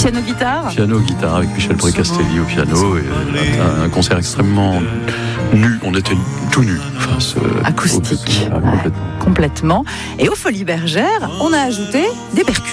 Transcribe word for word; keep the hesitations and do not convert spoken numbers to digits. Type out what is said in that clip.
Piano-guitare Piano-guitare avec Michel Précastelli au piano. Et un, un concert extrêmement nu. On était tout nus face acoustique. Au, ah, complètement. Ouais, complètement. Et aux Folies Bergères, on a ajouté des percus.